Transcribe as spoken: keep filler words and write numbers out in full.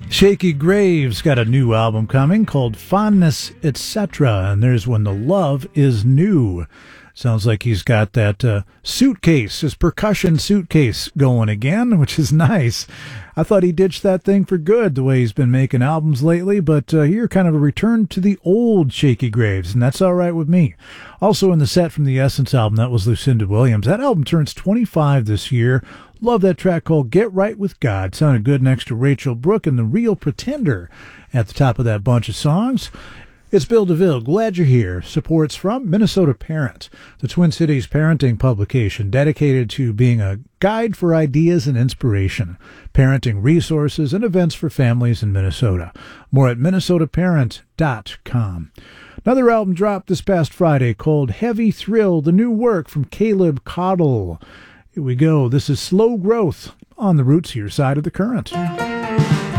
Shaky Graves got a new album coming called Fondness, et cetera. And there's When the Love is New. Sounds like he's got that uh, suitcase, his percussion suitcase going again, which is nice. I thought he ditched that thing for good the way he's been making albums lately, but uh, here kind of a return to the old Shaky Graves, and that's all right with me. Also in the set from the Essence album, that was Lucinda Williams. That album turns twenty-five this year. Love that track called Get Right With God. Sounded good next to Rachel Brooke and The Real Pretender at the top of that bunch of songs. It's Bill DeVille. Glad you're here. Support's from Minnesota Parent, the Twin Cities parenting publication dedicated to being a guide for ideas and inspiration, parenting resources, and events for families in Minnesota. More at minnesota parent dot com. Another album dropped this past Friday called Heavy Thrill, the new work from Caleb Cottle. Here we go. This is Slow Growth on the Roots Here side of the Current.